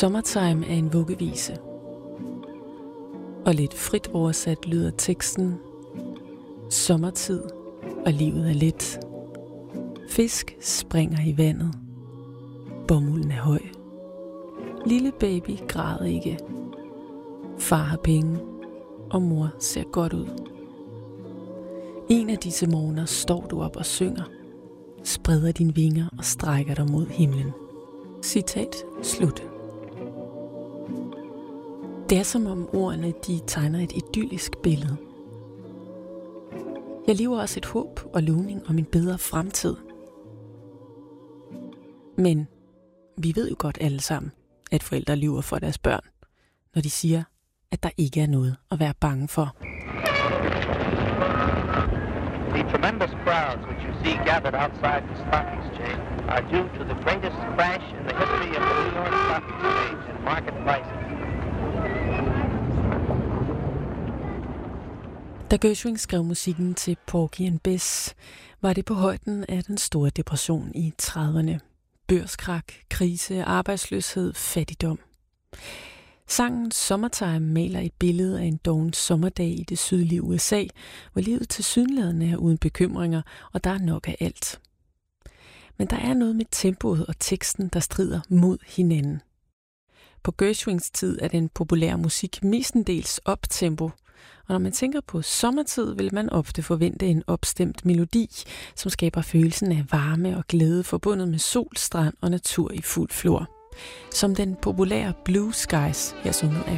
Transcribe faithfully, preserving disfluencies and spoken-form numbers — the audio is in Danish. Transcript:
Summertime er en vuggevise. Og lidt frit oversat lyder teksten: sommertid, og livet er let. Fisk springer i vandet. Bomulden er høj. Lille baby græder ikke. Far har penge, og mor ser godt ud. En af disse morgener står du op og synger, spreder dine vinger og strækker dig mod himlen. Citat slut. Det er som om ordene de tegner et idyllisk billede. Jeg lever også et håb og lovning om en bedre fremtid. Men vi ved jo godt alle sammen, at forældre lyver for deres børn, når de siger, at der ikke er noget at være bange for. The tremendous crowds which you see gathered outside the stock exchange are due to the greatest crash in the history of the New York Stock Exchange in market prices. Da Gershwin skrev musikken til Porgy and Bess, var det på højden af den store depression i trediverne. Børskrak, krise, arbejdsløshed, fattigdom. Sangen Summertime maler et billede af en doven sommerdag i det sydlige U S A, hvor livet tilsyneladende er uden bekymringer, og der er nok af alt. Men der er noget med tempoet og teksten, der strider mod hinanden. På Gershwins tid er den populære musik mestendels optempo, og når man tænker på sommertid, vil man ofte forvente en opstemt melodi, som skaber følelsen af varme og glæde forbundet med sol, strand og natur i fuld flor. Som den populære Blue Skies, her sunget af